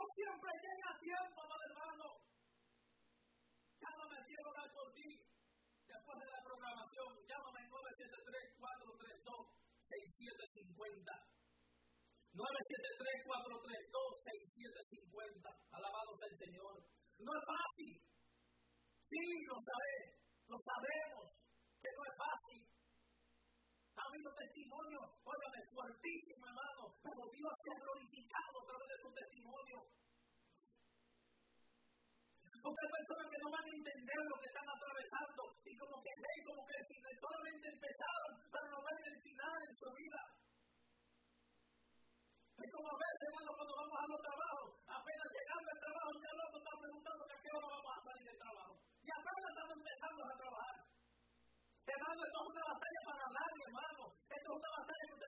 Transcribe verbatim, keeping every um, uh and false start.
siempre llega a tiempo, amado hermano. Llámame, quiero orar por ti. Después de la programación, llámame en nueve siete tres, cuatro tres dos, seis siete cinco cero. nueve siete tres, cuatro tres dos, seis siete cinco cero. Alabado sea el Señor. No es fácil. Sí, lo sabemos. Lo sabemos. Que no es fácil. Ha habido testimonios, óigame, fuertísimo, hermano. Pero Dios se ha glorificado a través de tu testimonio. Porque hay personas que no van a entender lo que están atravesando y como que ven, como que solamente empezaron, pero no ven